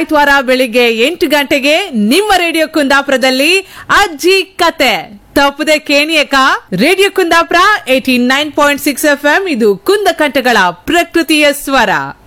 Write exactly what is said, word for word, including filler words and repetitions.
ಆಯ್ತವಾರ ಬೆಳಿಗ್ಗೆ ಎಂಟು ಗಂಟೆಗೆ ನಿಮ್ಮ ರೇಡಿಯೋ ಕುಂದಾಪುರದಲ್ಲಿ ಅಜ್ಜಿ ಕತೆ ತಪ್ಪದೆ ಕೇಣಿಯಕ. Radio Kundapura eighty nine point six F M ಇದು ಕುಂದ ಕಂಠಗಳ ಪ್ರಕೃತಿಯ ಸ್ವರ.